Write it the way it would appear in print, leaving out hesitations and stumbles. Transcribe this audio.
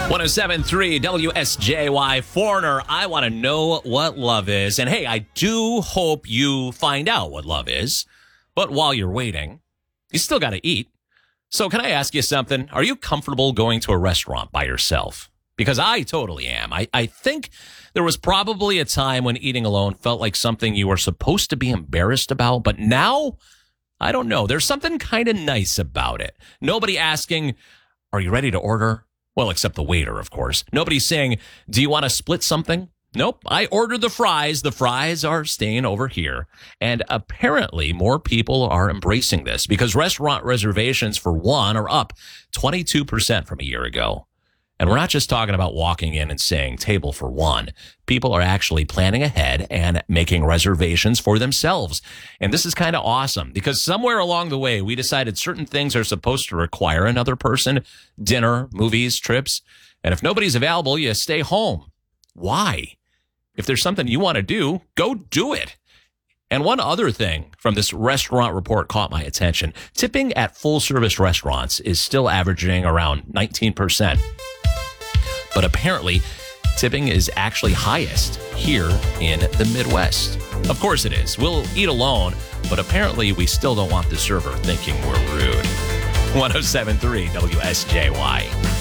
107.3 WSJY. Foreigner, I want to know what love is. And hey, I do hope you find out what love is. But while you're waiting, you still got to eat. So can I ask you something? Are you comfortable going to a restaurant by yourself? Because I totally am. I think there was probably a time when eating alone felt like something you were supposed to be embarrassed about. But now, I don't know. There's something kind of nice about it. Nobody asking, are you ready to order? Well, except the waiter, of course. Nobody's saying, do you want to split something? Nope. I ordered the fries. The fries are staying over here. And apparently more people are embracing this because restaurant reservations for one are up 22% from a year ago. And we're not just talking about walking in and saying table for one. People are actually planning ahead and making reservations for themselves. And this is kind of awesome because somewhere along the way, we decided certain things are supposed to require another person. Dinner, movies, trips. And if nobody's available, you stay home. Why? If there's something you want to do, go do it. And one other thing from this restaurant report caught my attention. Tipping at full-service restaurants is still averaging around 19%. But apparently, tipping is actually highest here in the Midwest. Of course it is. We'll eat alone, but apparently we still don't want the server thinking we're rude. 107.3 WSJY.